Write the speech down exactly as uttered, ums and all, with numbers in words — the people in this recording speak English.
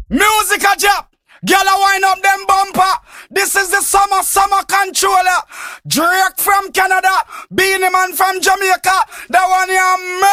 Music a drop. Girl a wind up them bumper. This is the summer, summer controller. Drake from Canada. Beanie Man from Jamaica. The one you